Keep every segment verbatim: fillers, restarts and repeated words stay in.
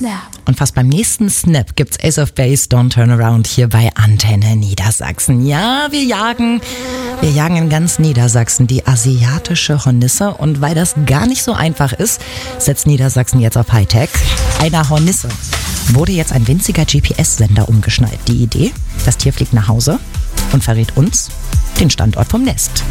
Snap. Und fast beim nächsten Snap gibt's Ace of Base, Don't Turn Around hier bei Antenne Niedersachsen. Ja, wir jagen, wir jagen in ganz Niedersachsen die asiatische Hornisse. Und weil das gar nicht so einfach ist, setzt Niedersachsen jetzt auf Hightech. Einer Hornisse wurde jetzt ein winziger G P S-Sender umgeschnallt. Die Idee, das Tier fliegt nach Hause und verrät uns den Standort vom Nest.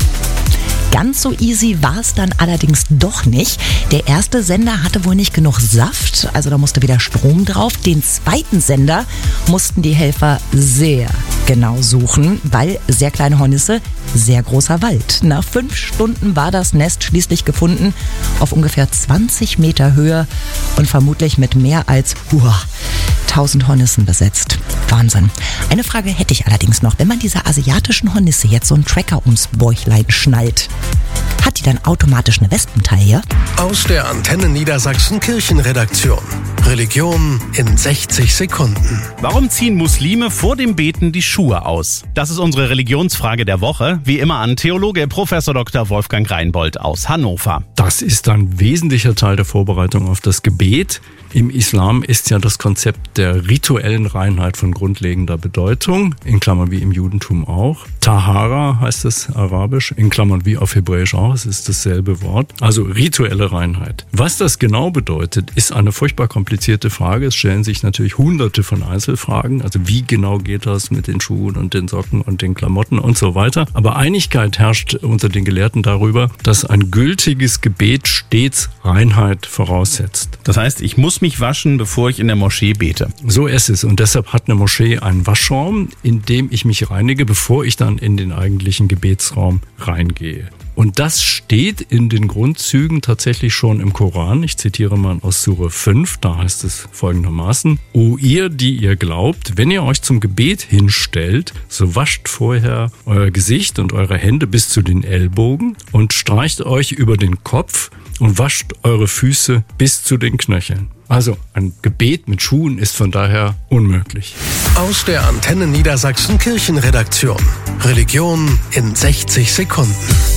Ganz so easy war es dann allerdings doch nicht. Der erste Sender hatte wohl nicht genug Saft, also da musste wieder Strom drauf. Den zweiten Sender mussten die Helfer sehr genau suchen, weil sehr kleine Hornisse, sehr großer Wald. Nach fünf Stunden war das Nest schließlich gefunden, auf ungefähr zwanzig Meter Höhe und vermutlich mit mehr als uah, tausend Hornissen besetzt. Wahnsinn. Eine Frage hätte ich allerdings noch. Wenn man dieser asiatischen Hornisse jetzt so einen Tracker ums Bäuchlein schnallt, hat die dann automatisch eine Wespentaille? Aus der Antenne Niedersachsen Kirchenredaktion. Religion in sechzig Sekunden. Warum ziehen Muslime vor dem Beten die Schuhe aus? Das ist unsere Religionsfrage der Woche. Wie immer an Theologe Professor Doktor Wolfgang Reinbold aus Hannover. Das ist ein wesentlicher Teil der Vorbereitung auf das Gebet. Im Islam ist ja das Konzept der rituellen Reinheit von grundlegender Bedeutung, in Klammern wie im Judentum auch. Tahara heißt es arabisch, in Klammern wie auf Hebräisch auch, es ist dasselbe Wort. Also rituelle Reinheit. Was das genau bedeutet, ist eine furchtbar komplizierte Frage. Es stellen sich natürlich hunderte von Einzelfragen. Also wie genau geht das mit den Schuhen und den Socken und den Klamotten und so weiter. Aber Einigkeit herrscht unter den Gelehrten darüber, dass ein gültiges Gebet stets Reinheit voraussetzt. Das heißt, ich muss mich waschen, bevor ich in der Moschee bete. So ist es. Und deshalb hat eine Moschee einen Waschraum, in dem ich mich reinige, bevor ich dann in den eigentlichen Gebetsraum reingehe. Und das steht in den Grundzügen tatsächlich schon im Koran. Ich zitiere mal aus Sure fünf, da heißt es folgendermaßen: O ihr, die ihr glaubt, wenn ihr euch zum Gebet hinstellt, so wascht vorher euer Gesicht und eure Hände bis zu den Ellbogen und streicht euch über den Kopf und wascht eure Füße bis zu den Knöcheln. Also ein Gebet mit Schuhen ist von daher unmöglich. Aus der Antenne Niedersachsen Kirchenredaktion. Religion in sechzig Sekunden.